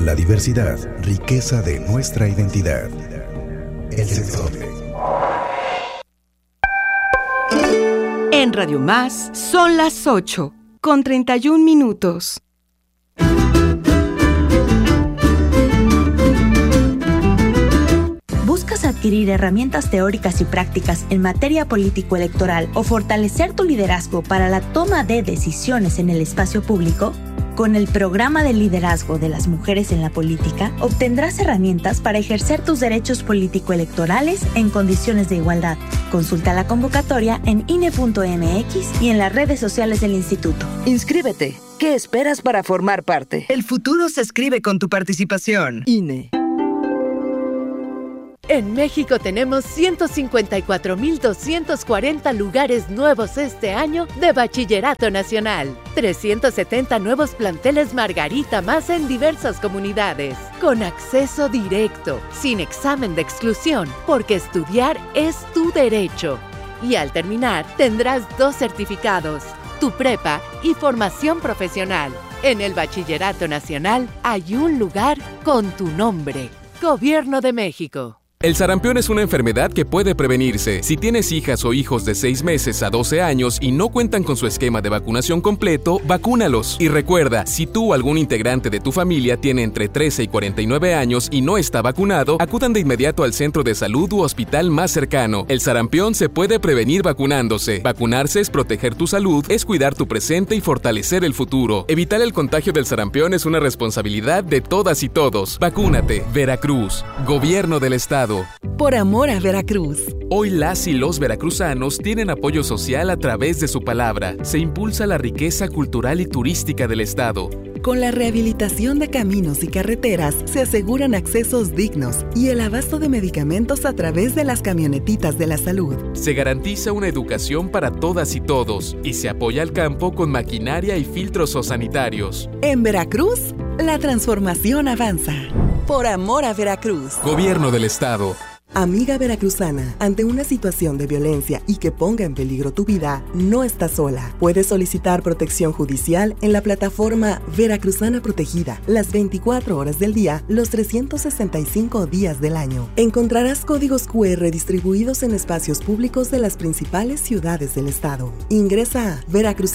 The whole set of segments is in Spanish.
La diversidad, riqueza de nuestra identidad. El Sensontle. En Radio Más son las 8:31. ¿Buscas adquirir herramientas teóricas y prácticas en materia político-electoral o fortalecer tu liderazgo para la toma de decisiones en el espacio público? Con el Programa de Liderazgo de las Mujeres en la Política, obtendrás herramientas para ejercer tus derechos político-electorales en condiciones de igualdad. Consulta la convocatoria en INE.mx y en las redes sociales del Instituto. Inscríbete. ¿Qué esperas para formar parte? El futuro se escribe con tu participación. INE. En México tenemos 154,240 lugares nuevos este año de Bachillerato Nacional. 370 nuevos planteles Margarita Más en diversas comunidades. Con acceso directo, sin examen de exclusión, porque estudiar es tu derecho. Y al terminar, tendrás 2 certificados, tu prepa y formación profesional. En el Bachillerato Nacional hay un lugar con tu nombre. Gobierno de México. El sarampión es una enfermedad que puede prevenirse. Si tienes hijas o hijos de 6 meses a 12 años y no cuentan con su esquema de vacunación completo, vacúnalos. Y recuerda, si tú o algún integrante de tu familia tiene entre 13 y 49 años y no está vacunado, acudan de inmediato al centro de salud u hospital más cercano. El sarampión se puede prevenir vacunándose. Vacunarse es proteger tu salud, es cuidar tu presente y fortalecer el futuro. Evitar el contagio del sarampión es una responsabilidad de todas y todos. Vacúnate. Veracruz. Gobierno del Estado. Por amor a Veracruz. Hoy las y los veracruzanos tienen apoyo social a través de su palabra. Se impulsa la riqueza cultural y turística del Estado. Con la rehabilitación de caminos y carreteras se aseguran accesos dignos y el abasto de medicamentos a través de las camionetitas de la salud. Se garantiza una educación para todas y todos y se apoya al campo con maquinaria y filtros sanitarios. En Veracruz, la transformación avanza. Por amor a Veracruz. Gobierno del Estado. Amiga veracruzana, ante una situación de violencia y que ponga en peligro tu vida, no estás sola. Puedes solicitar protección judicial en la plataforma Veracruzana Protegida, las 24 horas del día, los 365 días del año. Encontrarás códigos QR distribuidos en espacios públicos de las principales ciudades del estado. Ingresa a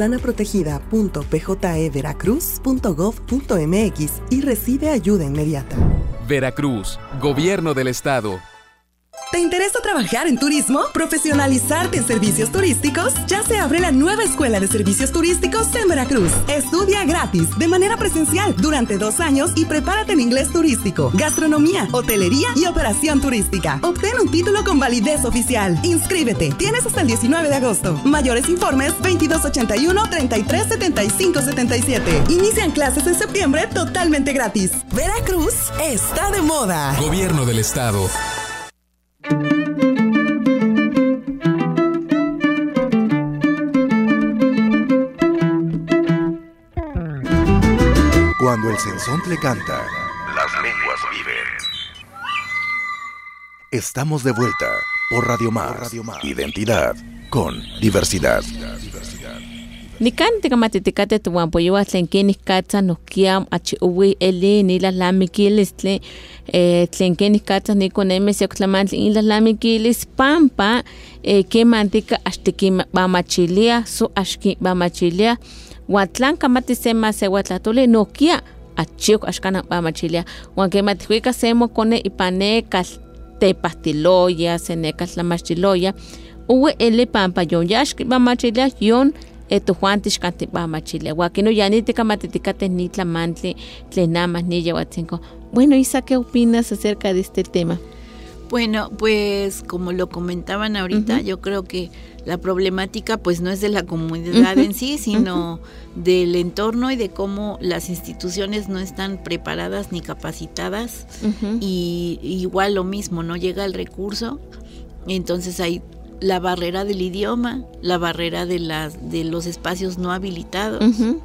veracruzanaprotegida.pjeveracruz.gov.mx y recibe ayuda inmediata. Veracruz, Gobierno del Estado. ¿Te interesa trabajar en turismo? ¿Profesionalizarte en servicios turísticos? Ya se abre la nueva Escuela de Servicios Turísticos en Veracruz. Estudia gratis, de manera presencial, durante 2 años y prepárate en inglés turístico, gastronomía, hotelería y operación turística. Obtén un título con validez oficial. Inscríbete. Tienes hasta el 19 de agosto. Mayores informes 2281-337577. Inician clases en septiembre totalmente gratis. Veracruz está de moda. Gobierno del Estado. Cuando el Sensontle canta, las lenguas viven. Estamos de vuelta por Radio Más. Identidad con diversidad. Nikanti kamatitikate tuampoyoa tlen kenih katsa nohkiam achiuwi eli nilalamikilis tlen kenih katsa nikonemes yoktlamantli inlalamikilis pampa kemantika axtikimamachilia so axkimamachilia huatlan kamati sema sewatlatoli nohkia achiok axkana mamachilia huan kematikuika semo kone ipanekal tepahtiloya senekal tlamachtiloya uwe eli pampa yon yaxkimamachilia yon Juan Tixcantipamachilia, Guaquino Yaniti Matiticates ni Tlamantli, Tlenamas ni Yahuatzinco. Bueno, Isa, ¿qué opinas acerca de este tema? Bueno, pues como lo comentaban ahorita, yo creo que la problemática pues no es de la comunidad en sí, sino del entorno y de cómo las instituciones no están preparadas ni capacitadas y igual lo mismo, no llega el recurso, entonces hay la barrera del idioma, la barrera de los espacios no habilitados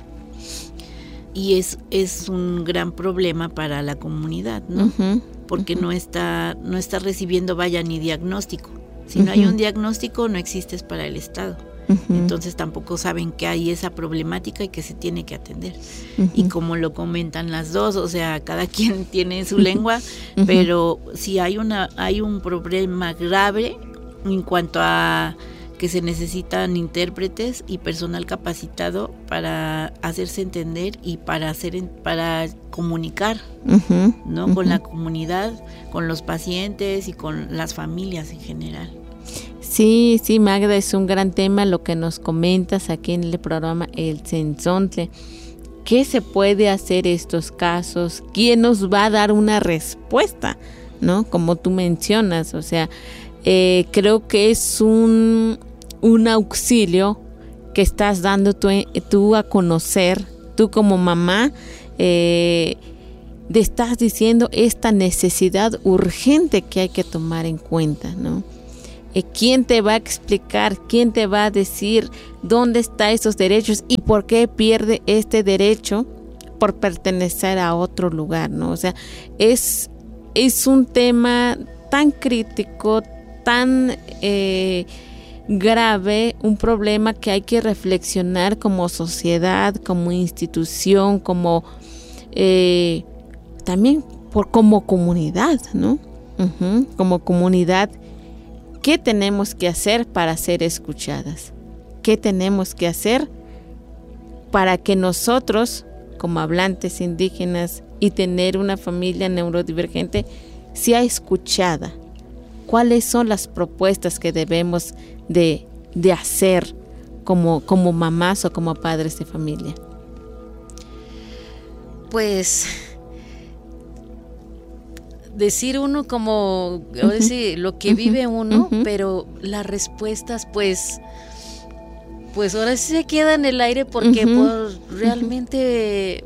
y es un gran problema para la comunidad, ¿no? Porque no está recibiendo ni diagnóstico. Si no hay un diagnóstico, no existes para el Estado. Entonces tampoco saben que hay esa problemática y que se tiene que atender. Y como lo comentan las dos, o sea, cada quien tiene su lengua, pero si hay un problema grave en cuanto a que se necesitan intérpretes y personal capacitado para hacerse entender y para comunicar, ¿no? Con la comunidad, con los pacientes y con las familias en general. Sí, Magda, es un gran tema lo que nos comentas aquí en el programa El Tzentzontle. ¿Qué se puede hacer en estos casos? ¿Quién nos va a dar una respuesta? ¿No? Como tú mencionas, o sea, creo que es un auxilio que estás dando tú a conocer, tú como mamá, estás diciendo esta necesidad urgente que hay que tomar en cuenta, ¿no? ¿Quién te va a explicar? ¿Quién te va a decir dónde están esos derechos y por qué pierde este derecho por pertenecer a otro lugar, ¿no? O sea, es un tema tan crítico, tan grave, un problema que hay que reflexionar como sociedad, como institución, como también como comunidad, ¿no? Como comunidad. ¿Qué tenemos que hacer para ser escuchadas? ¿Qué tenemos que hacer para que nosotros, como hablantes indígenas y tener una familia neurodivergente, sea escuchada? ¿Cuáles son las propuestas que debemos de hacer como mamás o como padres de familia? Pues decir uno como, decir, lo que vive uno, pero las respuestas pues ahora sí se queda en el aire porque realmente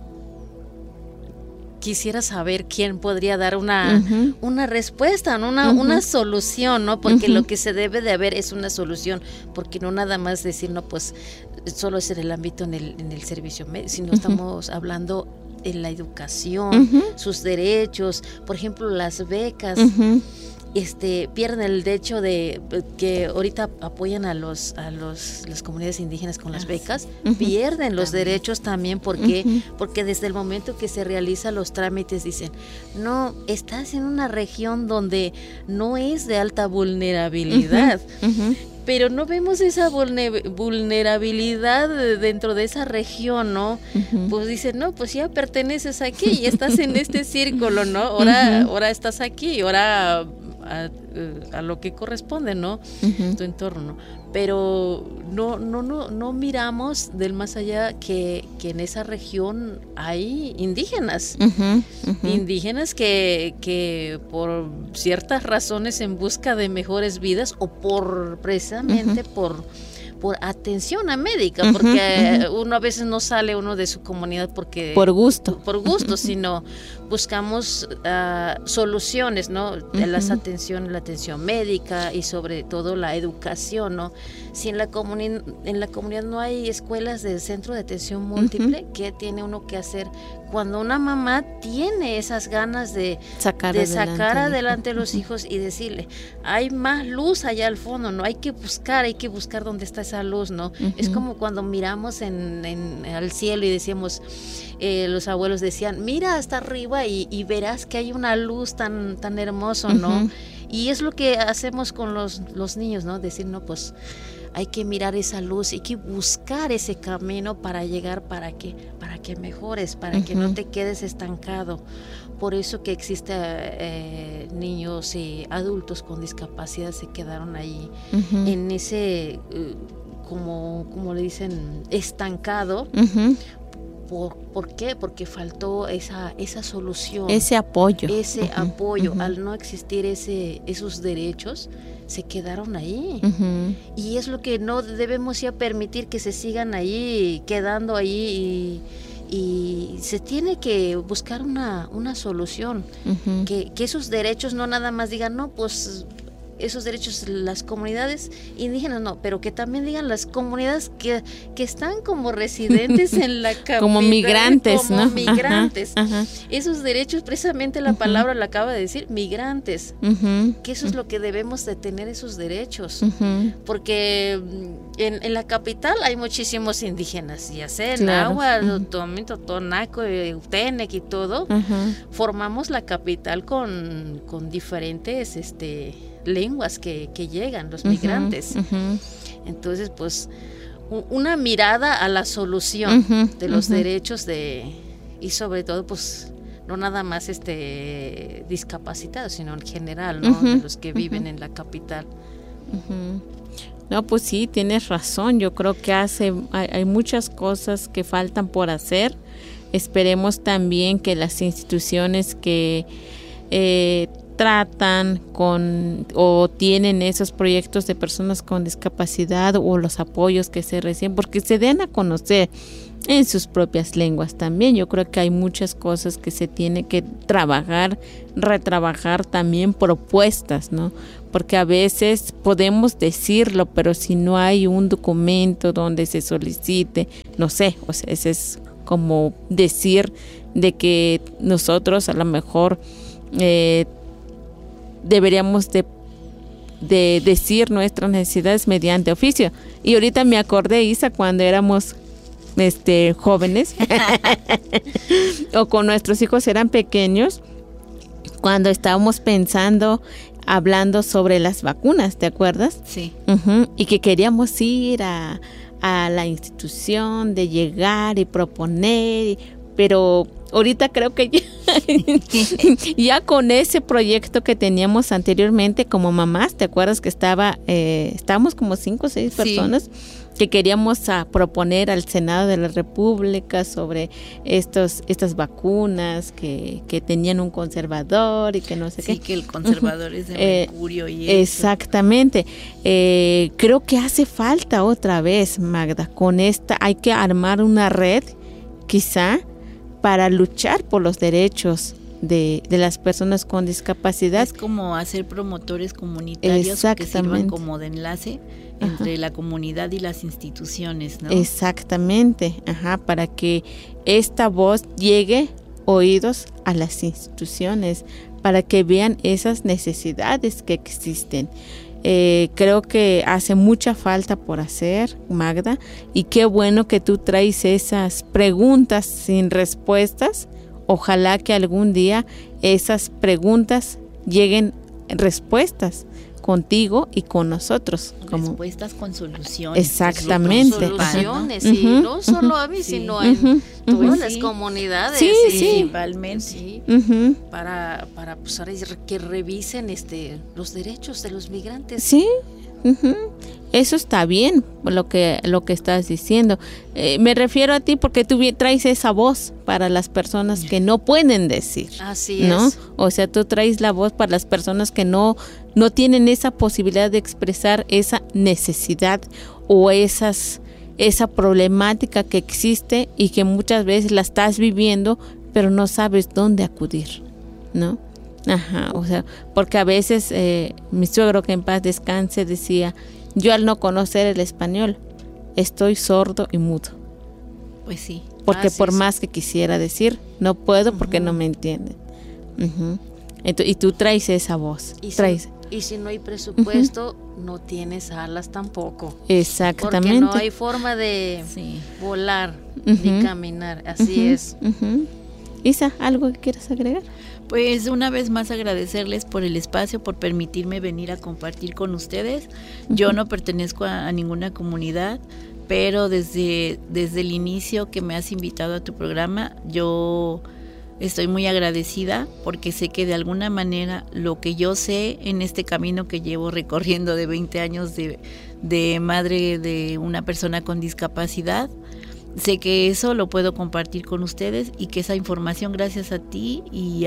quisiera saber quién podría dar una respuesta, ¿no? una solución, ¿no? Porque lo que se debe de haber es una solución, porque no nada más decir, no, pues solo es en el ámbito en el servicio médico, sino estamos hablando en la educación, sus derechos, por ejemplo, las becas. Pierden el derecho de que ahorita apoyan a las comunidades indígenas con las becas, pierden los derechos también porque desde el momento que se realizan los trámites dicen, no, estás en una región donde no es de alta vulnerabilidad. Pero no vemos esa vulnerabilidad dentro de esa región, ¿no? Pues dicen, no, pues ya perteneces aquí y estás en este círculo, ¿no? Ahora estás aquí, ahora a lo que corresponde, ¿no? Tu entorno. Pero no miramos del más allá que en esa región hay indígenas. Indígenas que por ciertas razones en busca de mejores vidas o precisamente por atención a médica, porque uno a veces no sale uno de su comunidad porque por gusto, sino buscamos soluciones, ¿no? La atención médica y sobre todo la educación, ¿no? Si en la comunidad no hay escuelas del centro de atención múltiple, ¿qué tiene uno que hacer cuando una mamá tiene esas ganas de sacar adelante a los hijos y decirle, hay más luz allá al fondo, ¿no? Hay que buscar dónde está esa luz, ¿no? Es como cuando miramos al cielo y decíamos, los abuelos decían, mira hasta arriba y verás que hay una luz tan hermoso, ¿no? Y es lo que hacemos con los niños, ¿no? Decir, no, pues hay que mirar esa luz, hay que buscar ese camino para llegar, para que mejores, para que no te quedes estancado. Por eso que existe niños y adultos con discapacidad se quedaron ahí en ese, como le dicen, estancado. ¿Por qué? Porque faltó esa solución. Ese apoyo. Al no existir esos derechos, se quedaron ahí. Y es lo que no debemos ya permitir, que se sigan ahí, quedando ahí y se tiene que buscar una solución. Que esos derechos no nada más digan, no, pues esos derechos las comunidades indígenas, no, pero que también digan las comunidades que están como residentes en la capital. Como migrantes, como ¿no? migrantes. Ajá. Esos derechos, precisamente la palabra la acaba de decir, migrantes. Que eso es lo que debemos de tener, esos derechos. Porque en la capital hay muchísimos indígenas, ya sea náhuatl, totonaco, utenec y todo. Formamos la capital con diferentes lenguas que llegan, los migrantes. Entonces, pues, una mirada a la solución de los derechos y sobre todo, pues, no nada más discapacitados, sino en general, ¿no? De los que viven en la capital. No, pues sí, tienes razón. Yo creo que hay muchas cosas que faltan por hacer. Esperemos también que las instituciones que tratan con o tienen esos proyectos de personas con discapacidad o los apoyos que se reciben, porque se den a conocer en sus propias lenguas también. Yo creo que hay muchas cosas que se tiene que trabajar, retrabajar también, propuestas, ¿no? Porque a veces podemos decirlo, pero si no hay un documento donde se solicite, no sé, o sea, ese es como decir de que nosotros a lo mejor deberíamos de decir nuestras necesidades mediante oficio. Y ahorita me acordé, Isa, cuando éramos jóvenes o con nuestros hijos eran pequeños, cuando estábamos hablando sobre las vacunas, ¿te acuerdas? Sí. Y que queríamos ir a la institución, de llegar y proponer, pero ahorita creo que ya con ese proyecto que teníamos anteriormente como mamás, ¿te acuerdas que estábamos como 5 o 6 personas que queríamos proponer al Senado de la República sobre estas vacunas que tenían un conservador y que no sé qué? Sí, que el conservador es de mercurio y eso. Exactamente. Creo que hace falta otra vez, Magda, hay que armar una red, quizá, para luchar por los derechos de las personas con discapacidad. Es como hacer promotores comunitarios que sirvan como de enlace entre la comunidad y las instituciones, ¿no? Exactamente, para que esta voz llegue oídos a las instituciones, para que vean esas necesidades que existen. Creo que hace mucha falta por hacer, Magda, y qué bueno que tú traes esas preguntas sin respuestas. Ojalá que algún día esas preguntas lleguen respuestas contigo y con nosotros. Respuestas con soluciones. Exactamente. Con soluciones, y no solo a mí, sino en todas las comunidades. Sí, principalmente. Sí, para pues, que revisen los derechos de los migrantes. Sí. Eso está bien, lo que estás diciendo. Me refiero a ti porque tú traes esa voz para las personas que no pueden decir. Así ¿no? es. O sea, tú traes la voz para las personas que no tienen esa posibilidad de expresar esa necesidad o esa problemática que existe y que muchas veces la estás viviendo, pero no sabes dónde acudir, ¿no? O sea, porque a veces mi suegro, que en paz descanse, decía: yo al no conocer el español estoy sordo y mudo. Pues sí. Porque por más que quisiera decir, no puedo porque no me entienden. Y tú traes esa voz. Y si no hay presupuesto, no tienes alas tampoco. Exactamente. Porque no hay forma de volar ni caminar. Así es. Isa, ¿algo que quieras agregar? Pues una vez más agradecerles por el espacio, por permitirme venir a compartir con ustedes. Yo no pertenezco a ninguna comunidad, pero desde el inicio que me has invitado a tu programa, yo estoy muy agradecida porque sé que de alguna manera lo que yo sé en este camino que llevo recorriendo de 20 años de madre de una persona con discapacidad, sé que eso lo puedo compartir con ustedes y que esa información, gracias a ti y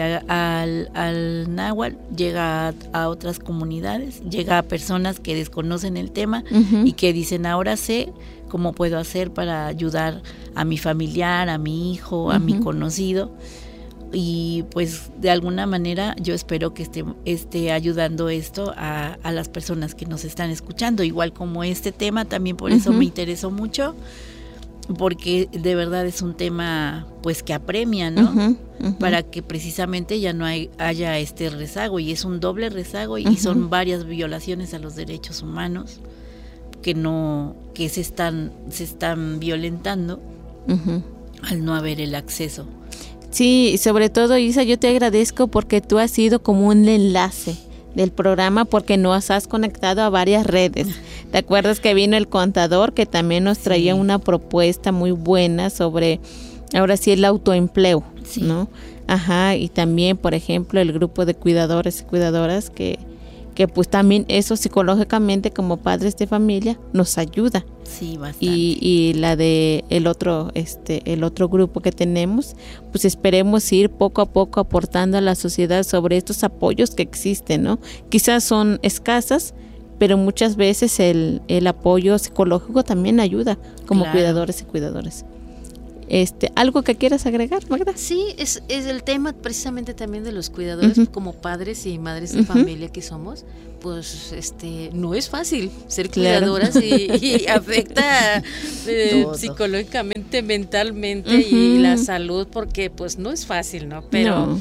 al náhuatl, llega a otras comunidades, llega a personas que desconocen el tema y que dicen: ahora sé cómo puedo hacer para ayudar a mi familiar, a mi hijo, a mi conocido. y pues de alguna manera yo espero que esté ayudando esto a las personas que nos están escuchando, igual como este tema, también por eso me interesó mucho, porque de verdad es un tema pues que apremia, ¿no? Para que precisamente ya no haya este rezago, y es un doble rezago, y son varias violaciones a los derechos humanos que se están violentando al no haber el acceso. Sí, sobre todo, Isa, yo te agradezco porque tú has sido como un enlace del programa, porque nos has conectado a varias redes. ¿Te acuerdas que vino el contador, que también nos traía una propuesta muy buena sobre, ahora sí, el autoempleo, ¿no? Ajá, y también, por ejemplo, el grupo de cuidadores y cuidadoras que pues también eso psicológicamente como padres de familia nos ayuda. Sí, bastante. Y la de el otro grupo que tenemos, pues esperemos ir poco a poco aportando a la sociedad sobre estos apoyos que existen, ¿no? Quizás son escasas, pero muchas veces el apoyo psicológico también ayuda como cuidadores y cuidadoras. ¿Algo que quieras agregar, Magda? Sí, es el tema precisamente también de los cuidadores, como padres y madres de familia que somos, pues no es fácil ser cuidadoras y afecta psicológicamente, mentalmente y la salud, porque pues no es fácil, ¿no? Pero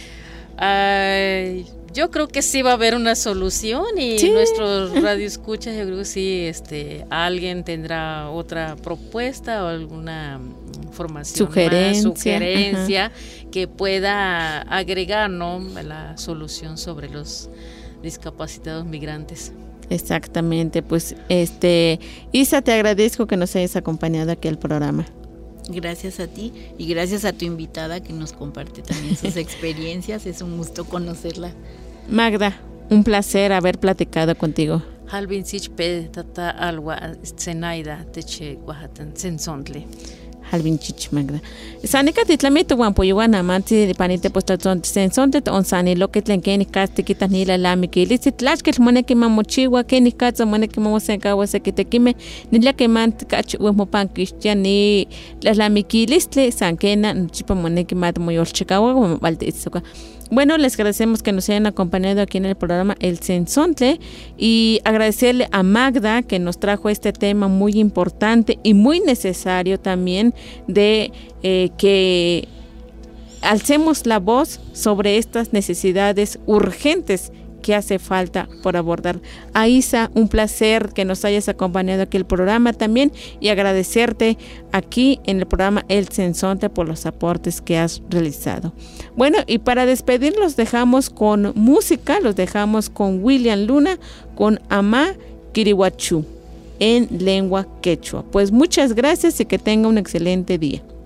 yo creo que sí va a haber una solución, y nuestros radioescuchas, yo creo que sí, alguien tendrá otra propuesta o alguna información, sugerencia que pueda agregar, ¿no?, la solución sobre los discapacitados migrantes. Exactamente, pues Isa, te agradezco que nos hayas acompañado aquí al programa. Gracias a ti y gracias a tu invitada que nos comparte también sus experiencias. Es un gusto conocerla. Magda, un placer haber platicado contigo. Halvin Sichpe tata alwa Zenaida teche Oaxacan Sensontle. Halvin Chich Magda. Sanika titlamito guampoyuana manti panite postaton sensonte on sani loketlen keni kasti kitanila lamiki lisitlachkel moneki mamochiwa keni katsa moneki mamosenkawa sekitekime nila kemant kach umopan cristiani las lamikilistle sankena chipa moneki mat moyolchikawa baltitsuka. Bueno, les agradecemos que nos hayan acompañado aquí en el programa El Sensontle, y agradecerle a Magda que nos trajo este tema muy importante y muy necesario también de que alcemos la voz sobre estas necesidades urgentes que hace falta por abordar. A Isa, un placer que nos hayas acompañado aquí en el programa también, y agradecerte aquí en el programa El Sensontle por los aportes que has realizado. Bueno, y para despedir los dejamos con música, los dejamos con William Luna, con Amá Kirihuachú en lengua quechua. Pues muchas gracias y que tenga un excelente día.